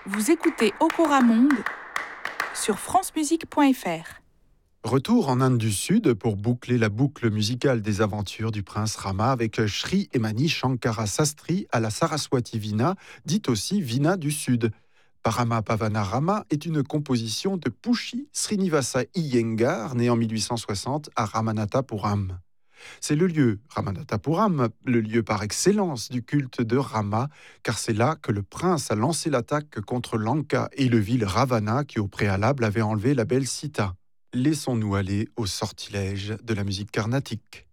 Vous écoutez Okora Monde sur francemusique.fr. Retour en Inde du Sud pour boucler la boucle musicale des aventures du prince Rama avec Sri Emani Shankara Sastri à la Saraswati Veena, dite aussi Veena du Sud. Parama Pavana Rama est une composition de Pushi Srinivasa Iyengar, né en 1860 à Ramanathapuram. C'est le lieu, Ramanathapuram, le lieu par excellence du culte de Rama, car c'est là que le prince a lancé l'attaque contre Lanka et le vil Ravana qui au préalable avait enlevé la belle Sita. Laissons-nous aller au sortilège de la musique carnatique.